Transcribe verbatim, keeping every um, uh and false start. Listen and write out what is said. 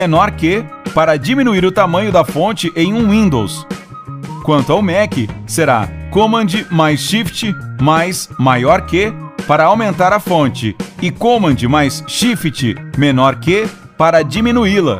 menor que para diminuir o tamanho da fonte em um Windows. Quanto ao Mac, será Command mais Shift mais maior que para aumentar a fonte e Command mais Shift menor que para diminuí-la.